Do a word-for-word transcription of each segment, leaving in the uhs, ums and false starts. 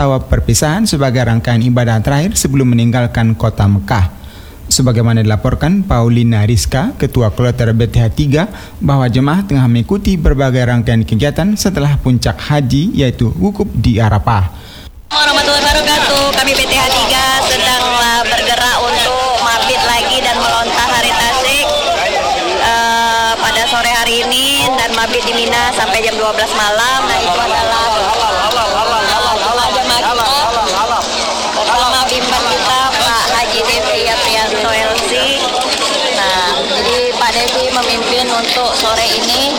tawaf perpisahan sebagai rangkaian ibadah terakhir sebelum meninggalkan kota Mekah. Sebagaimana dilaporkan Paulina Rizka, Ketua Kloter B T H tiga, bahwa jemaah tengah mengikuti berbagai rangkaian kegiatan setelah puncak haji yaitu wukuf di Arafah. Warahmatullahi wabarakatuh. Kami B T H tiga sedang uh, bergerak untuk mabit lagi dan melontar hari tasyrik uh, pada sore hari ini dan mabit di Mina sampai jam dua belas malam. Nah, itu adalah jemaah jemaah kita bersama bimbang kita Pak Haji Devi Yaprianto L C. Nah, jadi Pak Devi memimpin untuk sore ini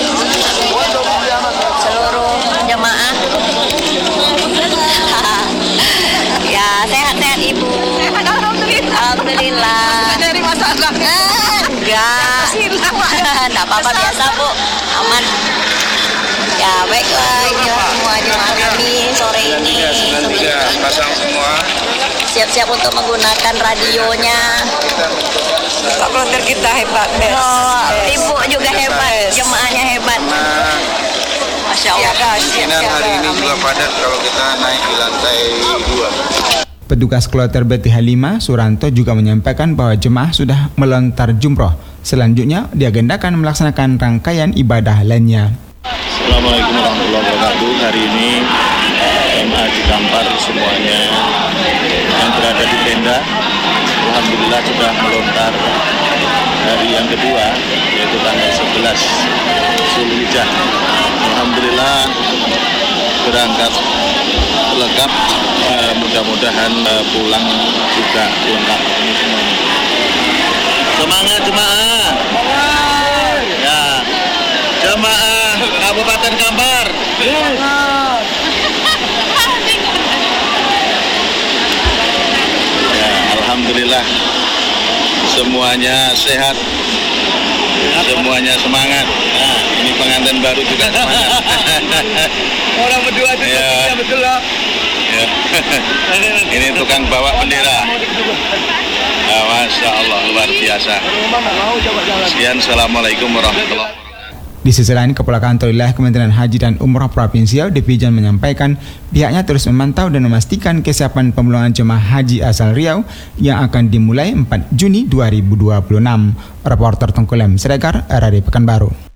seluruh jemaah. Ya, sehat-sehat Ibu. Alhamdulillah. Dari masalah. Enggak. Enggak apa-apa, biasa Bu. Aman. Ya, baiklah, inilah semua jemaah kami sore ini. Pasang semua. Siap-siap untuk menggunakan radionya. Pak Kloter kita hebat, best. Oh, Ibu juga hebat, jemaahnya hebat. Masya Allah. Kemungkinan hari ini juga padat kalau kita naik di lantai dua. Petugas Kloter B T H lima, Suranto, juga menyampaikan bahwa jemaah sudah melontar jumroh. Selanjutnya diagendakan melaksanakan rangkaian ibadah lainnya. Assalamualaikum warahmatullahi wabarakatuh. Hari ini jemaah di Kampar semuanya yang berada di tenda, alhamdulillah sudah melontar hari yang kedua, yaitu tanggal sebelas Zulhijjah. Alhamdulillah berangkat lengkap, eh, mudah-mudahan eh, pulang juga lengkap ini semuanya. Semangat jemaah! Ya, jemaah Kabupaten Kampar. Ya, alhamdulillah semuanya sehat, semuanya semangat. Nah, ini pengantin baru juga semangat. Orang berdua itu ya. Betul lah. Ya. Ini tukang bawa bendera. Ya, Masya Allah, luar biasa. Sekian, Assalamualaikum warahmatullahi wabarakatuh. Di sisi lain, Kepala Kantor Wilayah Kementerian Haji dan Umrah Provinsi Divijan menyampaikan pihaknya terus memantau dan memastikan kesiapan pemulangan jemaah haji asal Riau yang akan dimulai empat Juni dua ribu dua puluh enam. Reporter Tengkulem Siregar, R R I Pekanbaru.